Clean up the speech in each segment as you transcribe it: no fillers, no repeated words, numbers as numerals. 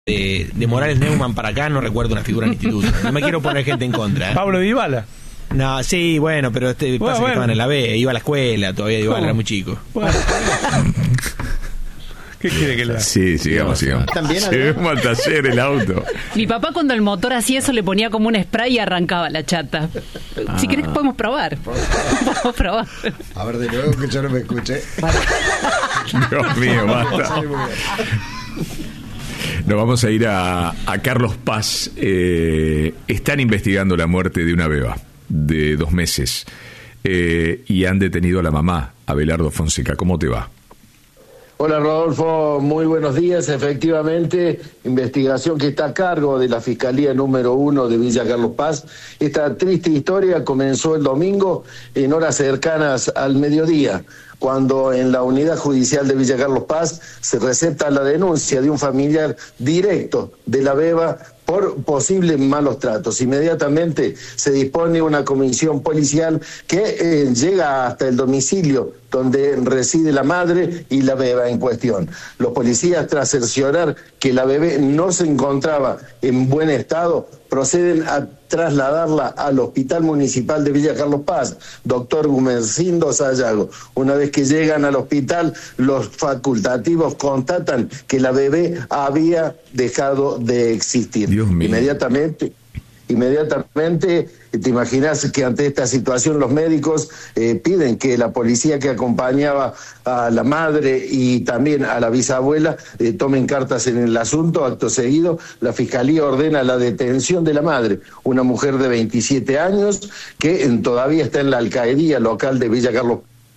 de Morales Neumann para acá no recuerdo una figura en el instituto. No me quiero poner gente en contra. Pablo Dybala. No, sí, bueno, pero pasa que estaban en la B, iba a la escuela, todavía Dybala era muy chico. Bueno. ¿Qué quiere que le haga? Sí, sigamos. Llevemos al taller el auto. Mi papá cuando el motor hacía eso le ponía como un spray y arrancaba la chata. Si querés podemos probar. Podemos probar. A ver, de nuevo que yo no me escuché. Dios mío, basta. Nos vamos a ir a Carlos Paz. Están investigando la muerte de una beba de 2 meses y han detenido a la mamá, Abelardo Fonseca. ¿Cómo te va? Hola Rodolfo, muy buenos días. Efectivamente, investigación que está a cargo de la Fiscalía número 1 de Villa Carlos Paz. Esta triste historia comenzó el domingo en horas cercanas al mediodía, cuando en la Unidad Judicial de Villa Carlos Paz se recepta la denuncia de un familiar directo de la beba por posibles malos tratos. Inmediatamente se dispone una comisión policial que llega hasta el domicilio donde reside la madre y la beba en cuestión. Los policías, tras cerciorar que la bebé no se encontraba en buen estado, proceden a trasladarla al Hospital Municipal de Villa Carlos Paz, Dr. Gumercindo Sayago. Una vez que llegan al hospital, los facultativos constatan que la bebé había dejado de existir. Dios mío. Inmediatamente, te imaginas que ante esta situación los médicos piden que la policía que acompañaba a la madre y también a la bisabuela tomen cartas en el asunto. Acto seguido, la Fiscalía ordena la detención de la madre, una mujer de 27 años que todavía está en la alcaldía local de Villa Carlos,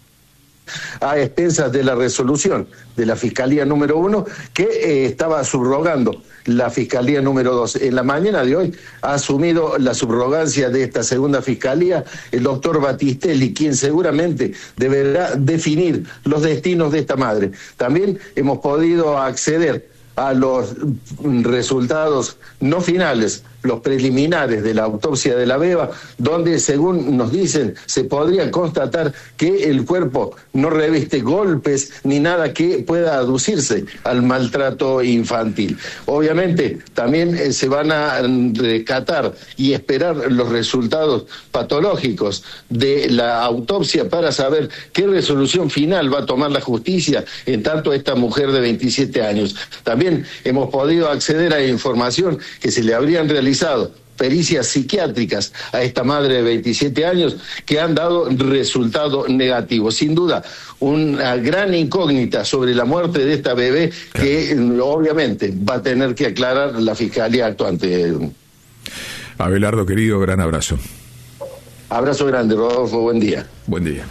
a expensas de la resolución de la Fiscalía número 1 que estaba subrogando la Fiscalía número 2. En la mañana de hoy ha asumido la subrogancia de esta segunda Fiscalía el doctor Batistelli, quien seguramente deberá definir los destinos de esta madre. También hemos podido acceder a los resultados no finales, los preliminares de la autopsia de la beba, donde, según nos dicen, se podría constatar que el cuerpo no reviste golpes ni nada que pueda aducirse al maltrato infantil. Obviamente, también se van a rescatar y esperar los resultados patológicos de la autopsia para saber qué resolución final va a tomar la justicia en tanto a esta mujer de 27 años. También hemos podido acceder a información que se le habrían realizado pericias psiquiátricas a esta madre de 27 años que han dado resultado negativo. Sin duda, una gran incógnita sobre la muerte de esta bebé que obviamente va a tener que aclarar la Fiscalía actuante. Abelardo, querido, gran abrazo. Abrazo grande, Rodolfo, buen día. Buen día.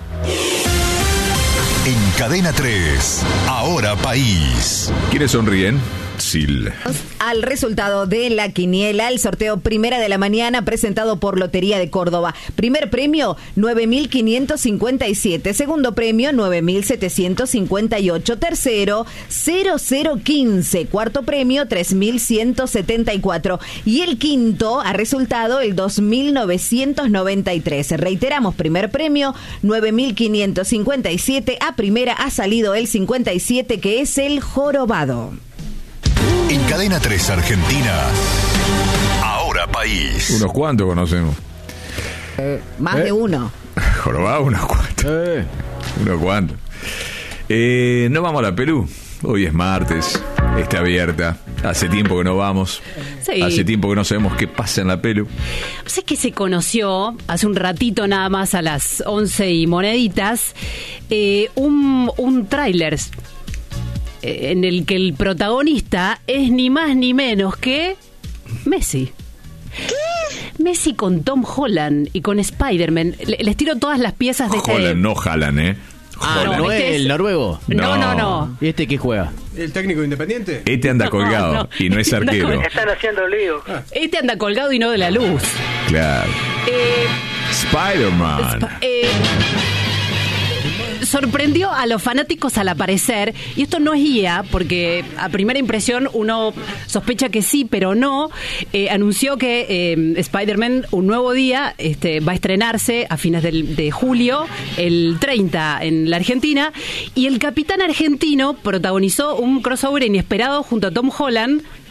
En Cadena 3, Ahora País. ¿Quiénes sonríen? Sil. Al resultado de la quiniela, el sorteo primera de la mañana presentado por Lotería de Córdoba. Primer premio, 9.557. Segundo premio, 9.758. Tercero, 0015. Cuarto premio, 3.174. Y el quinto ha resultado el 2.993. Reiteramos, primer premio, 9.557. A primera ha salido el 57, que es el jorobado. En Cadena 3 Argentina, Ahora País. Unos cuantos conocemos. Más de uno. Jorobado, unos cuantos. Unos cuantos. No vamos a la Perú. Hoy es martes. Está abierta. Hace tiempo que no vamos. Sí. Hace tiempo que no sabemos qué pasa en la Perú. Sé que se conoció hace un ratito nada más a las 11 y moneditas un tráiler en el que el protagonista es ni más ni menos que Messi. ¿Qué? Messi con Tom Holland y con Spider-Man. Les tiro todas las piezas de Holland, no Haaland, ¿No es el noruego? No. ¿Y este qué juega? ¿El técnico independiente? Este anda colgado y no es arquero. Están haciendo lío. Este anda colgado y no de la luz. Claro. Spider-Man. sorprendió a los fanáticos al aparecer, y esto no es guía, porque a primera impresión uno sospecha que sí, pero no. Anunció que Spider-Man, Un Nuevo Día, va a estrenarse a fines de julio, el 30 en la Argentina, y el Capitán Argentino protagonizó un crossover inesperado junto a Tom Holland,